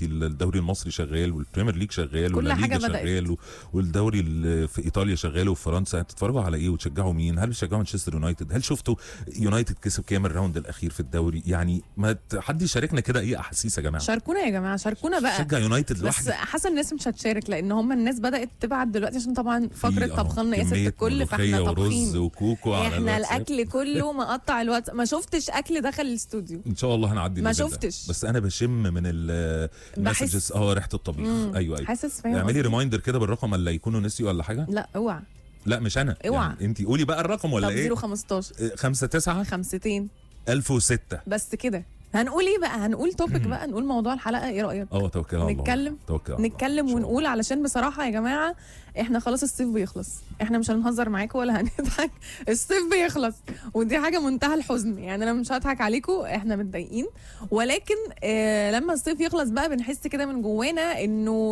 الدوري المصري شغال والبريمير ليج شغال كل حاجة والليجا بدأت. شغال والدوري في ايطاليا شغال وفي فرنسا. تتفرجوا على ايه وتشجعوا مين؟ هل بتشجعوا مانشستر يونايتد؟ هل شفتوا يونايتد كسب كام الراوند الاخير في الدوري؟ يعني ما حد يشاركنا كده ايه احاسيس يا جماعه. شاركونا يا جماعه، شاركونا بقى. شجع يونايتد بس لوحده. حاسه الناس مش هتشارك، لان هم الناس بدات تبعت دلوقتي عشان طبعا فقره طبخنا يا ست الكل، فاحنا ورز طابخين. وكوكو على احنا الواتساب. الاكل كله مقطع الواتس. ما شفتش اكل دخل الاستوديو. ان شاء الله هنعدي ما الليفل ده. شفتش. بس انا بشم من المسجز ريحه الطبيخ. ايوه حاسس فاهم. اعملي ريمايندر كده بالرقم اللي يكونوا نسيوا ولا حاجه. لا اوعى. لا مش انا اوعى يعني انت قولي بقى الرقم ولا طب ايه؟ 015 59 500 1006 بس كده. هنقول ايه بقى؟ هنقول توبيك بقى، نقول موضوع الحلقه، ايه رايك؟ توكل على الله. نتكلم ونقول، علشان بصراحه يا جماعه احنا خلاص الصيف بيخلص. احنا مش هنهزر معاكم ولا هنضحك، الصيف بيخلص ودي حاجه منتهى الحزن. يعني انا مش هضحك عليكم، احنا متضايقين، ولكن لما الصيف يخلص بقى بنحس كده من جوانا انه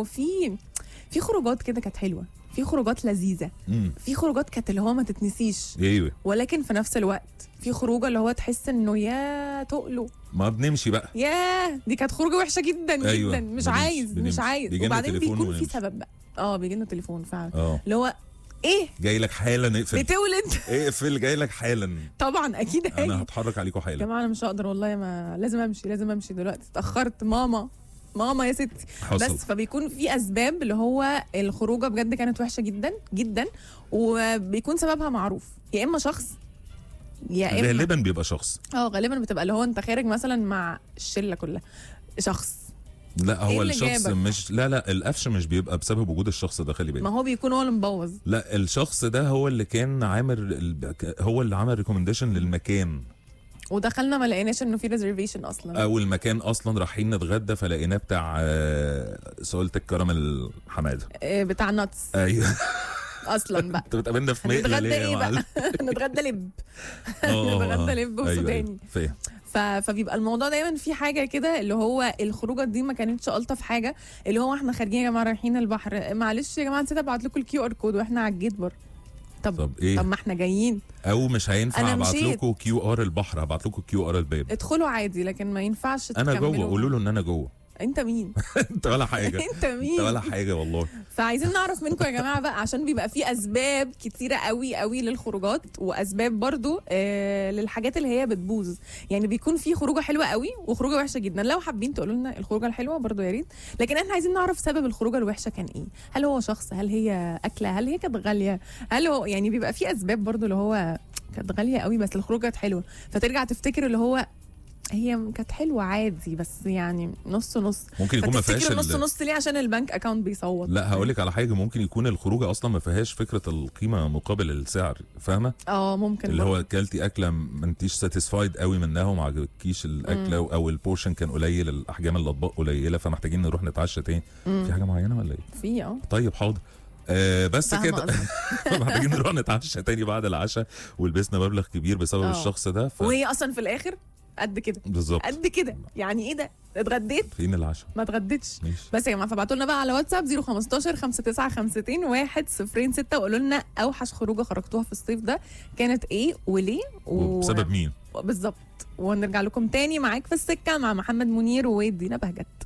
في خروجات كده كانت حلوه، في خروجات لذيذه، في خروجات كانت اللي هو ما تتنسيش. ايوه. ولكن في نفس الوقت في خروجه اللي هو تحس انه يا تقله ما بنمشي بقى. ياه دي كانت خروجه وحشه جدا أيوة. جدا. مش عايز. وبعدين بيكون في سبب بقى. بيجي لنا تليفون فعلا اللي هو ايه جاي لك حالا اقفل بتولد اقفل جاي لك حالا. طبعا اكيد انا هتحرك عليكم حالا يا جماعه. انا مش هقدر والله، ما لازم امشي دلوقتي، اتاخرت. ماما يا ستي حصل. بس فبيكون في اسباب اللي هو الخروجه بجد كانت وحشه جدا جدا، وبيكون سببها معروف. يا اما شخص يا اما غالبا بيبقى شخص. غالبا بتبقى اللي هو انت خارج مثلا مع الشله كلها شخص. لا هو الشخص جابك؟ مش لا القفش مش بيبقى بسبب وجود الشخص ده، خلي بالك. ما هو بيكون هو اللي مبوظ. لا الشخص ده هو اللي كان هو اللي عمل ريكومنديشن للمكان، ودخلنا ما لقيناش انه في ريزرفيشن اصلا، او المكان اصلا رايحين نتغدى فلقيناه بتاع سلطه الكراميل حماده بتاع ناتس. ايوه اصلا بقى انت بتقابلنا في مقلة نتغدى ليه ايه بقى؟ نتغدى لب. نتغدى لب وسوداني. فاهم. فبيبقى الموضوع دايما في حاجه كده اللي هو الخروجه دي ما كانتش الطف حاجه. اللي هو احنا خارجين يا جماعه رايحين البحر، معلش يا جماعه نسيت ابعت لكم الكيو ار كود واحنا على الجيت بر. طب ايه؟ طب ما احنا جايين. او مش هينفع ابعت لكم كيو ار البحر، هبعت لكم كيو ار الباب. ادخلوا عادي، لكن ما ينفعش انا جوه. قولوا له ان انا جوه. انت مين؟ انت ولا حاجه. انت مين؟ انت ولا حاجه والله. فعايزين نعرف منكم يا جماعه بقى، عشان بيبقى في اسباب كتيره قوي قوي للخروجات، واسباب برضو للحاجات اللي هي بتبوظ. يعني بيكون في خروجه حلوه قوي وخروجه وحشه جدا. لو حابين تقولوا لنا الخروجه الحلوه برضو يا ريت، لكن احنا عايزين نعرف سبب الخروجه الوحشه كان ايه. هل هو شخص؟ هل هي اكله؟ هل هي كانت غاليه؟ هل هو يعني بيبقى في اسباب برضو اللي هو كانت غاليه قوي بس الخروجه كانت حلوه، فترجع تفتكر اللي هو هي كانت حلوه عادي بس يعني نص نص. ممكن يكون ما فيهاش نص ليه؟ عشان البنك اكاونت بيصوت. لا هقول لك على حاجه، ممكن يكون الخروجه اصلا ما فيهاش فكره القيمه مقابل السعر، فاهمه؟ ممكن اللي هو اكلتي اكله ما انتيش ساتيسفايد قوي منها وما عجبكيش الاكله او البورشن كان قليل، الاحجام الاطباق قليله، فمحتاجين نروح نتعشى تاني. في حاجه معينه ولا ايه؟ في طيب حاضر. بس كده محتاجين نروح نتعشى تاني بعد العشاء، ولبسنا مبلغ كبير بسبب الشخص ده وهي اصلا في الاخر قد كده بالظبط، قد كده. يعني ايه ده؟ اتغديت؟ فين العشاء؟ ما اتغديتش. بس يا جماعه فبعتوا لنا بقى على واتساب 015 5952 106 وقولوا لنا اوحش خروجه خرجتوها في الصيف ده كانت ايه وليه وبسبب مين بالظبط. ونرجع لكم تاني معاك في السكه مع محمد منير ودينا بهجت.